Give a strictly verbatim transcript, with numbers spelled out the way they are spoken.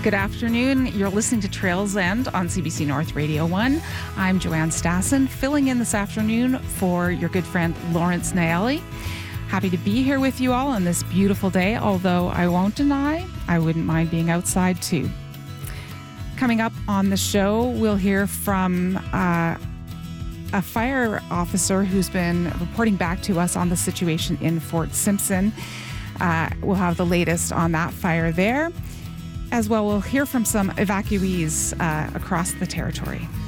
Good afternoon. You're listening to Trails End on C B C North Radio one. I'm Joanne Stassen, filling in this afternoon for your good friend Lawrence Naeli. Happy to be here with you all on this beautiful day, although I won't deny I wouldn't mind being outside too. Coming up on the show, we'll hear from uh, a fire officer who's been reporting back to us on the situation in Fort Simpson. Uh, we'll have the latest on that fire there. As well, we'll hear from some evacuees uh, across the territory.